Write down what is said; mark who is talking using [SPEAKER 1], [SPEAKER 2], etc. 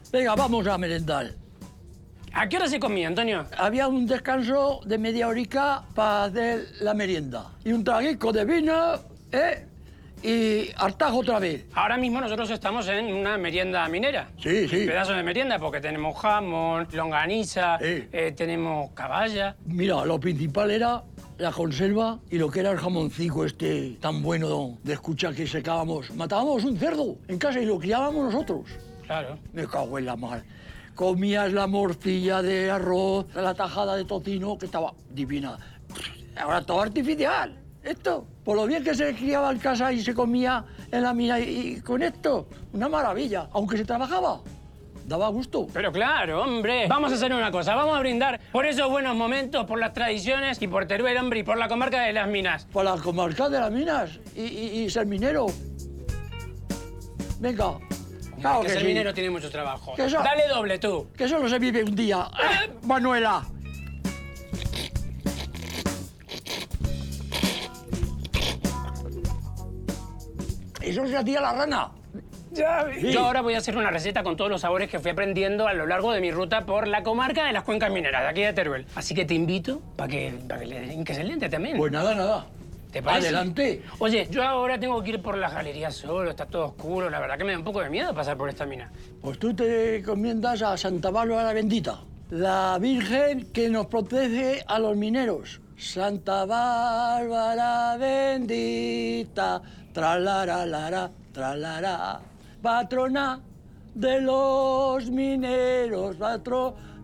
[SPEAKER 1] Venga, vamos a merendar.
[SPEAKER 2] ¿A qué hora se comía, Antonio?
[SPEAKER 1] Había un descanso de media horica para hacer la merienda. Y un traguico de vino, y hartajo otra vez.
[SPEAKER 2] Ahora mismo nosotros estamos en una merienda minera.
[SPEAKER 1] Sí, sí.
[SPEAKER 2] Pedazo de merienda porque tenemos jamón, longaniza,
[SPEAKER 1] Sí.
[SPEAKER 2] tenemos caballa.
[SPEAKER 1] Mira, lo principal era la conserva y lo que era el jamoncico este tan bueno de escuchar que secábamos. Matábamos un cerdo en casa y lo criábamos nosotros.
[SPEAKER 2] Claro.
[SPEAKER 1] Me cago en la mar. Comías la morcilla de arroz, la tajada de tocino, que estaba divina. Ahora todo artificial, esto. Por lo bien que se criaba en casa y se comía en la mina y con esto, una maravilla. Aunque se trabajaba, daba gusto.
[SPEAKER 2] Pero claro, hombre. Vamos a hacer una cosa. Vamos a brindar por esos buenos momentos, por las tradiciones y por Teruel, hombre, y por la comarca de las minas.
[SPEAKER 1] Por la comarca de las minas y ser minero. Venga. Claro
[SPEAKER 2] que ser
[SPEAKER 1] sí.
[SPEAKER 2] minero tiene mucho trabajo.
[SPEAKER 1] Que eso-
[SPEAKER 2] Dale doble, tú.
[SPEAKER 1] Que solo se vive un día. Manuela. Eso se hacía la rana.
[SPEAKER 2] Ya vi. Yo ahora voy a hacer una receta con todos los sabores que fui aprendiendo a lo largo de mi ruta por la comarca de las cuencas mineras, de aquí de Teruel. Así que te invito para que le hinques el diente también.
[SPEAKER 1] Pues nada.
[SPEAKER 2] ¿Te parece?
[SPEAKER 1] Adelante.
[SPEAKER 2] Oye, yo ahora tengo que ir por las galerías solo, está todo oscuro. La verdad que me da un poco de miedo pasar por esta mina.
[SPEAKER 1] Pues tú te encomiendas a Santa Bárbara la Bendita, la Virgen que nos protege a los mineros. Santa Bárbara bendita, tralará, tralará, patrona de los mineros,